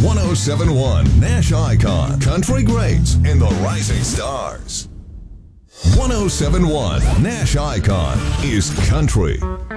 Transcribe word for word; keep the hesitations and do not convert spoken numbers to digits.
one oh seven point one Nash Icon, Country Greats and the Rising Stars. one oh seven point one Nash Icon is country.